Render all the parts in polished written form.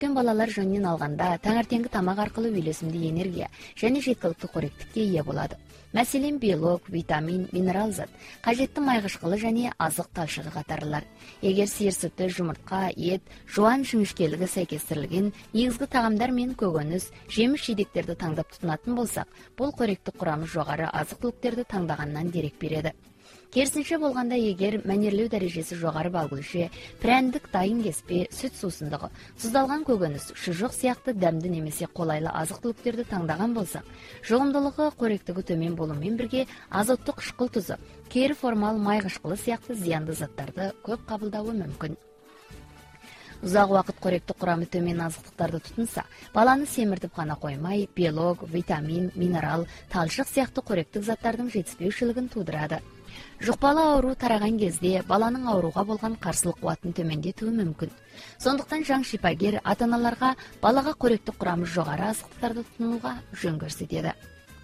өткөн балалар жөнүнөн алганда таңертеңги тамак аркылуу үйлесимдүү энергия және жеткиликтүү коректикке ээ болот. Мәселен, белок, витамин, минерал зат, кажеттүү май кышкылы және азык талшыгы катарлар. Эгер сыйыр сүтү, жумуртка, эт, жуан жіңішкелігі сәйкестірілген негизги тагамдар мен көкөніс, жемиш-жидектерди таңдап тутунатын болсак, бул коректик курамы жогары азык-түлүктөрдү таңдагандан дерек береді. Керісінше болғанда, егер мәнерлеу дәрежесі жоғары балгүлүшү, прәндік дайын кеспе, сүт суусундугу, тұздалған көкөніс, шұжық сияқты дәмді немесе қолайлы азық-түлүктөрдү таңдаған болсақ, жоғымдылығы қоректігі төмен болумен бірге азоттық қышқыл тұзы, кері формал май қышқылы сияқты зиянды заттарды көп қабылдауы мүмкін. Ұзақ уақыт қоректік құрамы төмен азықтықтарды тұтынса, баланы семіртіп қана қоймай, белок, витамин, минерал, талшық сияқты қоректік заттардың жетіспеушілігін тудырады. Жұқпалы ауру тараған кезде баланың ауруға болған қарсылық қуатын төмендетуі мүмкін. Сондықтан жаң шипагер ата-аналарға балаға қоректік құрамы жоғары азықтықтарды тұтынуға жөн көрсетеді.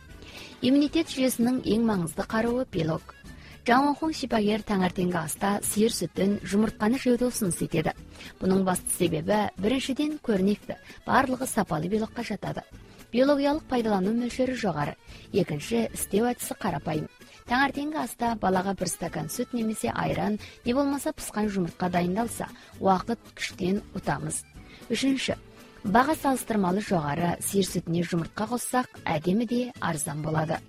Иммунитет жүйесінің ең маңызды қаруы белок. Жаңонхун шипагер таңертеңгі аста сиыр сүтін, жұмыртқаны жеуді ұсыныс етеді. Бұның басты себебі біріншіден көрнекті, барлығы сапалы белокқа жатады. Биологиялық пайдалану мөлшері жоғары. Екінші, істеу әдісі қарапайым. Таңертеңгі аста балаға бір стакан сүт немесе айран, не болмаса пысқан жұмыртқа дайындалса, уақыт күштен ұтамыз. Үшінші, баға салыстырмалы жоғары, сиыр сүтіне жұмыртқа қоссақ, әдемі де арзан болады.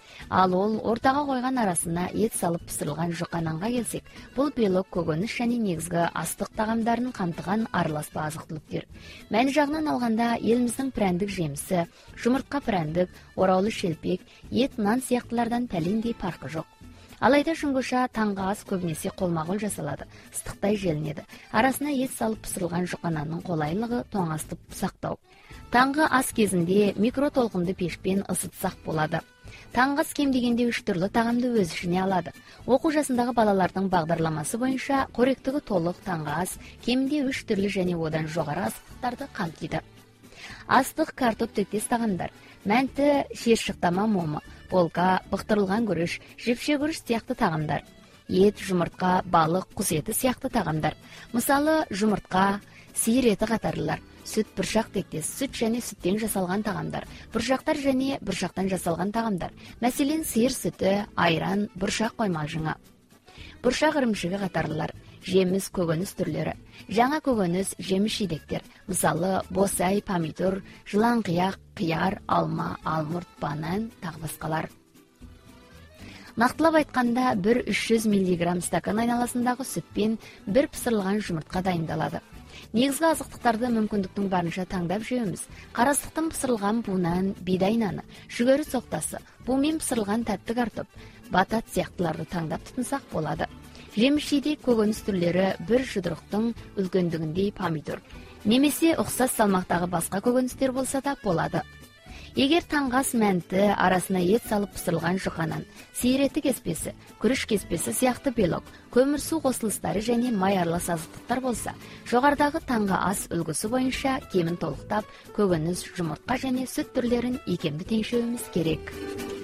Ал ол ортаға қойған арасына ет салып пісірілген жұқананға келсек, бұл белок, көкөніс және негізгі астық тағамдарын қамтыған араласпа азық-түліктер. Мәні жағынан алғанда, еліміздің прәндік жемісі, жұмыртқа прәндік, ораулы шелпек, ет, нан сияқтылардан пәлендей парқы жоқ. Алайда шүңгіша таңғы ас көбінесе қолма-қол жасалады, ыстықтай желінеді. Арасына ет салып пісірілген жұқананның қолайлығы тоңастып сақтау. Таңғы ас кезінде микротолқынды пешпен ысытсақ болады. Таңғы ас кем дегенде 3 түрлі тағамды өз ішіне алады. Оқу жасындағы балалардың бағдарламасы бойынша қоректігі толық таңғы ас кемінде 3 түрлі және одан жоғары азықтарды қамтиды. Астық, картоп тектес тағамдар, мәнті, шиыршықтама момы, болка, бұқтырылған күріш, жіпше күріш сияқты тағамдар. Ет, жұмыртқа, балық, құс еті сияқты тағамдар. Мысалы, жұмыртқа, сиыр еті қатарлылар. Сүт, бұршақ тектес, сүт және сүттен жасалған тағамдар, бұршақтар және бұршақтан жасалған тағамдар. Мәселен, сиыр сүті, айран, бұршақ қоймалжыңы. Бұршақ ірімшігі қатарлылар, жеміс, көкөніс түрлері. Жаңа көкөніс, жеміс-жидектер, мысалы, босай, помидор, жылан қияқ, қияр, алма, алмұрт, банан, тағы басқалар. Нақтылап айтқанда, 1-300 мг стакан айналасындағы сүтпен бір пісірілген жұмыртқа дайындалады. Негізгі азықтықтарды мүмкіндіктің барынша таңдап жеуіміз. Қарастықтың пісірілған буынан, бидай наны, жүгері соқтасы, бумен пісірілген тәтті картоп, батат сияқтыларды таңдап тұтынсақ болады. Жеміс-жидек көкөніс түрлері бір жұдырықтың үлкендігіндей помидор. Немесе ұқсас салмақтағы басқа көкөністер болса да болады. Егер таңғы ас мәнті, арасына ет салып пісірілген жұқанан, сиыр еті кеспесі, күріш кеспесі сияқты белок, көмір су қосылыстары және май аралас азықтықтар болса, жоғарыдағы таңғы ас үлгісі бойынша кемін толықтап, көкөніс, жұмыртқа және сүт түрлерін икемді теңшеуіміз керек.